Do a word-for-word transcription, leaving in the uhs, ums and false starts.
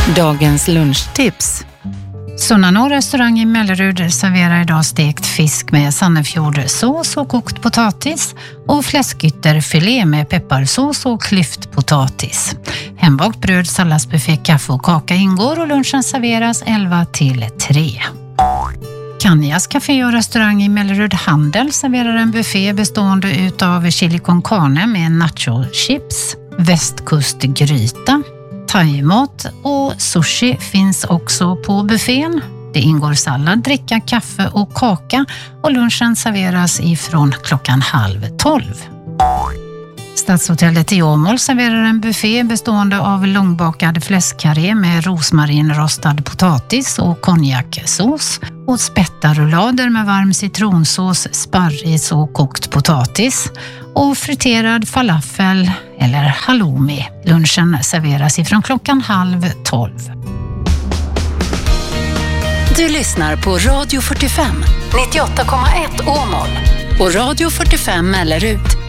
Dagens lunchtips. Sunnanå restaurang i Mellerud serverar idag stekt fisk med sannefjordsås och kokt potatis och fläskytterfilé med pepparsås och klyftpotatis. Hembakt bröd, salladsbuffé, kaffe och kaka ingår och lunchen serveras elva till tre. Kanjas café och restaurang i Mellerud Handel serverar en buffé bestående utav chili con carne med nacho-chips, västkustgryta, thaimat och sushi finns också på buffén. Det ingår sallad, dricka, kaffe och kaka och lunchen serveras ifrån klockan halv tolv. Stadshotellet i Åmål serverar en buffé bestående av långbakad fläskkarré med rosmarinrostad potatis och konjaksås och spättarullader med varm citronsås, sparris och kokt potatis och friterad falafel eller halloumi. Lunchen serveras ifrån klockan halv tolv. Du lyssnar på Radio fyrtiofem, nittioåtta komma ett Åmål och Radio fyrtiofem Mellerud.